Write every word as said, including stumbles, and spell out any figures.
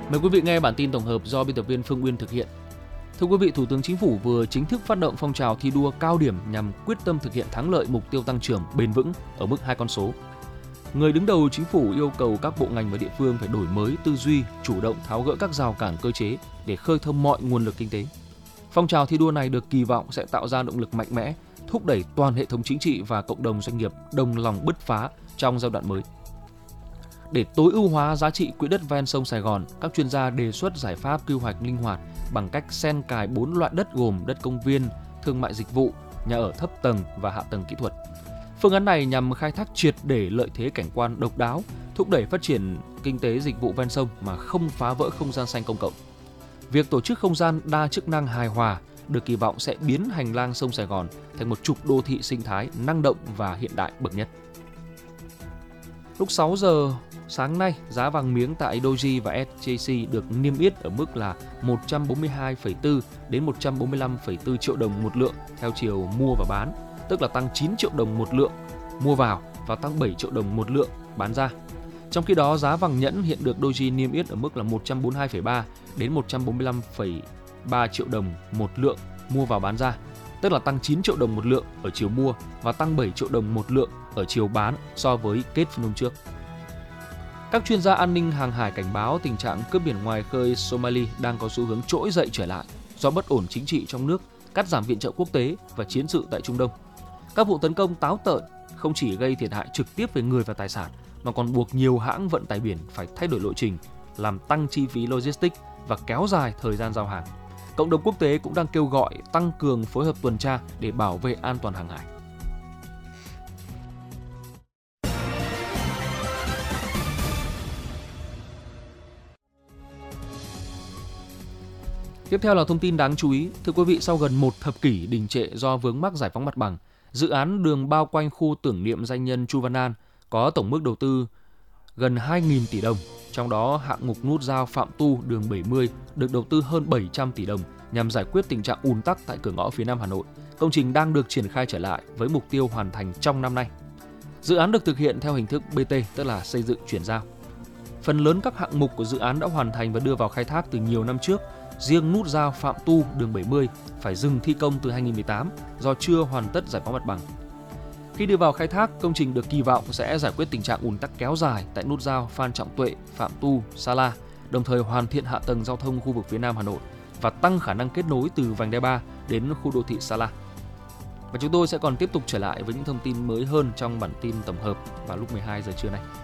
Mời quý vị nghe bản tin tổng hợp do biên tập viên Phương Uyên thực hiện. Thưa quý vị, Thủ tướng Chính phủ vừa chính thức phát động phong trào thi đua cao điểm nhằm quyết tâm thực hiện thắng lợi mục tiêu tăng trưởng bền vững ở mức hai con số. Người đứng đầu Chính phủ yêu cầu các bộ ngành và địa phương phải đổi mới tư duy, chủ động tháo gỡ các rào cản cơ chế để khơi thông mọi nguồn lực kinh tế. Phong trào thi đua này được kỳ vọng sẽ tạo ra động lực mạnh mẽ, thúc đẩy toàn hệ thống chính trị và cộng đồng doanh nghiệp đồng lòng bứt phá trong giai đoạn mới. Để tối ưu hóa giá trị quỹ đất ven sông Sài Gòn, các chuyên gia đề xuất giải pháp quy hoạch linh hoạt bằng cách xen cài bốn loại đất gồm đất công viên, thương mại dịch vụ, nhà ở thấp tầng và hạ tầng kỹ thuật. Phương án này nhằm khai thác triệt để lợi thế cảnh quan độc đáo, thúc đẩy phát triển kinh tế dịch vụ ven sông mà không phá vỡ không gian xanh công cộng. Việc tổ chức không gian đa chức năng hài hòa được kỳ vọng sẽ biến hành lang sông Sài Gòn thành một trục đô thị sinh thái năng động và hiện đại bậc nhất. Lúc sáu giờ sáng nay, giá vàng miếng tại Doji và ét gi xê được niêm yết ở mức là một trăm bốn mươi hai phẩy bốn đến một trăm bốn mươi lăm phẩy bốn triệu đồng một lượng theo chiều mua và bán, tức là tăng chín triệu đồng một lượng mua vào và tăng bảy triệu đồng một lượng bán ra. Trong khi đó, giá vàng nhẫn hiện được Doji niêm yết ở mức là một trăm bốn mươi hai phẩy ba đến một trăm bốn mươi lăm phẩy ba triệu đồng một lượng mua vào bán ra, tức là tăng chín triệu đồng một lượng ở chiều mua và tăng bảy triệu đồng một lượng ở chiều bán so với kết phiên hôm trước. Các chuyên gia an ninh hàng hải cảnh báo tình trạng cướp biển ngoài khơi Somali đang có xu hướng trỗi dậy trở lại do bất ổn chính trị trong nước, cắt giảm viện trợ quốc tế và chiến sự tại Trung Đông. Các vụ tấn công táo tợn không chỉ gây thiệt hại trực tiếp về người và tài sản mà còn buộc nhiều hãng vận tải biển phải thay đổi lộ trình, làm tăng chi phí logistics và kéo dài thời gian giao hàng. Cộng đồng quốc tế cũng đang kêu gọi tăng cường phối hợp tuần tra để bảo vệ an toàn hàng hải. Tiếp theo là thông tin đáng chú ý. Thưa quý vị, sau gần một thập kỷ đình trệ do vướng mắc giải phóng mặt bằng, dự án đường bao quanh khu tưởng niệm danh nhân Chu Văn An có tổng mức đầu tư gần hai nghìn tỷ đồng. Trong đó, hạng mục nút giao Phạm Tu đường bảy mươi được đầu tư hơn bảy trăm tỷ đồng nhằm giải quyết tình trạng ùn tắc tại cửa ngõ phía Nam Hà Nội. Công trình đang được triển khai trở lại với mục tiêu hoàn thành trong năm nay. Dự án được thực hiện theo hình thức bê tê, tức là xây dựng chuyển giao. Phần lớn các hạng mục của dự án đã hoàn thành và đưa vào khai thác từ nhiều năm trước. Riêng nút giao Phạm Tu đường bảy mươi phải dừng thi công từ hai nghìn không trăm mười tám do chưa hoàn tất giải phóng mặt bằng. Khi đưa vào khai thác, công trình được kỳ vọng sẽ giải quyết tình trạng ùn tắc kéo dài tại nút giao Phan Trọng Tuệ, Phạm Tu, Sa La, đồng thời hoàn thiện hạ tầng giao thông khu vực phía Nam Hà Nội và tăng khả năng kết nối từ vành đai ba đến khu đô thị Sa La. Và chúng tôi sẽ còn tiếp tục trở lại với những thông tin mới hơn trong bản tin tổng hợp vào lúc mười hai giờ trưa nay.